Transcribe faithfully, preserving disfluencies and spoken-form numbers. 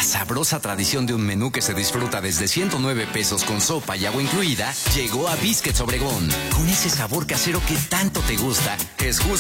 La sabrosa tradición de un menú que se disfruta desde ciento nueve pesos con sopa y agua incluida llegó a Biscuits Obregón. Con ese sabor casero que tanto te gusta, es justo